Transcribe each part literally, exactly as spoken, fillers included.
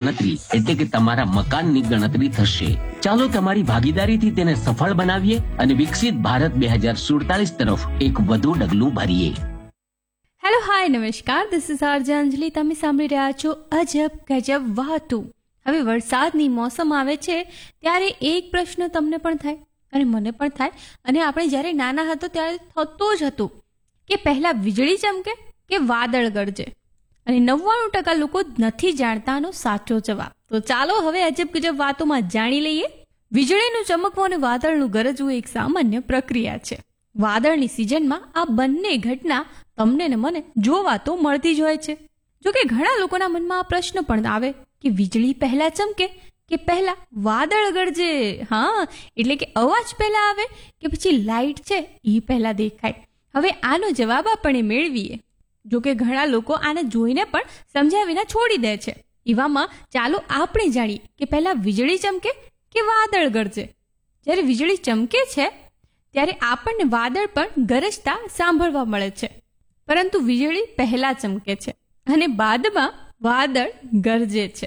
ગણતરી એટલે કે તમારા મકાનની ગણતરી થશે. ચાલો તમારી ભાગીદારીથી તેને સફળ બનાવીએ અને વિકસિત ભારત બે હજાર સુડતાલીસ તરફ એક વધુ ડગલું ભરીએ. હેલો, હાય, નમસ્કાર. ધીસ ઇઝ આરજે અંજલિ. તમે સાંભળી રહ્યા છો અજબ ગજબ વાતો. હવે વરસાદની મોસમ આવે છે ત્યારે એક પ્રશ્ન તમને પણ થાય અને મને પણ થાય, અને આપણે જ્યારે નાના હતો ત્યારે થતો જ હતો કે પહેલા વીજળી ચમકે કે વાદળ ગરજે, અને નવ્વાણું ટકા લોકો નથી જાણતાનો સાચો જવાબ. તો ચાલો હવે અજબ ગજબ વાતોમાં જાણી લઈએ. વીજળીનું ચમકવું અને વાદળનું ગરજવું એક સામાન્ય પ્રક્રિયા છે. વાદળની સિઝનમાં આ બંને ઘટના તમને ને મને જોવા તો મળતી જ હોય છે. જોકે ઘણા લોકોના મનમાં આ પ્રશ્ન પણ આવે કે વીજળી પહેલા ચમકે કે પહેલા વાદળ ગરજે. હા, એટલે કે અવાજ પહેલા આવે કે પછી લાઇટ છે એ પહેલા દેખાય. હવે આનો જવાબ આપણે મેળવીએ. જોકે ઘણા લોકો આને જોઈને પણ સમજ્યા વિના છોડી દે છે. એવામાં ચાલો આપણે જાણીએ કે પહેલા વીજળી ચમકે કે વાદળ ગરજે. જ્યારે વીજળી ચમકે છે ત્યારે આપણને વાદળ પણ ગરજતા સાંભળવા મળે છે, પરંતુ વીજળી પહેલા ચમકે છે અને બાદમાં વાદળ ગરજે છે.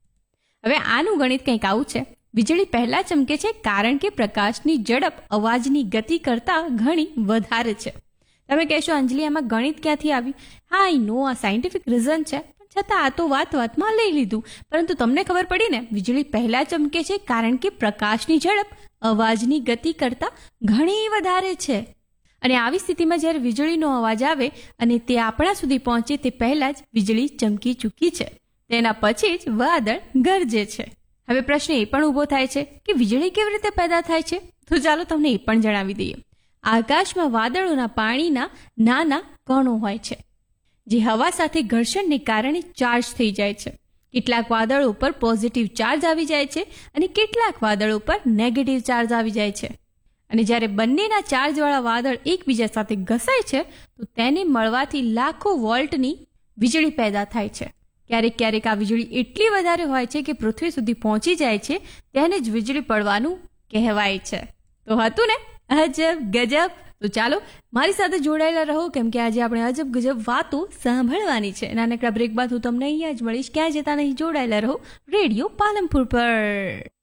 હવે આનું ગણિત કંઈક આવું છે. વીજળી પહેલા ચમકે છે કારણ કે પ્રકાશની ઝડપ અવાજની ગતિ કરતાં ઘણી વધારે છે. તમે કહેશો, અંજલિ, આમાં ગણિત ક્યાંથી આવ્યું? હા, આઈ નો, આ સાયન્ટિફિક રીઝન છે, પણ છતાં આ તો વાત વાતમાં લઈ લીધું. પરંતુ તમને ખબર પડી ને, વીજળી પહેલા ચમકે છે કારણ કે પ્રકાશની ઝડપ અવાજની ગતિ કરતાં ઘણી વધારે છે. અને આવી સ્થિતિમાં જ્યારે વીજળીનો અવાજ આવે અને તે આપણા સુધી પહોંચે તે પહેલા જ વીજળી ચમકી ચૂકી છે. તેના પછી જ વાદળ ગરજે છે. હવે પ્રશ્ન એ પણ ઊભો થાય છે કે વીજળી કેવી રીતે પેદા થાય છે? તો ચાલો તમને એ પણ જણાવી દઈએ. આકાશમાં વાદળોના પાણીના નાના કણો હોય છે, જે હવા સાથે ઘર્ષણને કારણે ચાર્જ થઈ જાય છે. કેટલાક વાદળો પર પોઝિટિવ ચાર્જ આવી જાય છે અને કેટલાક વાદળો પર નેગેટિવ ચાર્જ આવી જાય છે. અને જ્યારે બંનેના ચાર્જવાળા વાદળ એકબીજા સાથે ઘસાય છે તો તેને મળવાથી લાખો વોલ્ટની વીજળી પેદા થાય છે. ક્યારેક ક્યારેક આ વીજળી એટલી વધારે હોય છે કે પૃથ્વી સુધી પહોંચી જાય છે, તેને જ વીજળી પડવાનું કહેવાય છે. તો હતું ને અજબ ગજબ. તો ચાલો મારી સાથે જોડાયેલા રહો, કેમ કે આજે આપણે અજબ ગજબ વાતો સાંભળવાની છે. નાનકડા બ્રેક બાદ હું તમને અહીંયા જ મળીશ. ક્યાંય જતા નહીં, જોડાયેલા રહો રેડિયો પાલનપુર પર.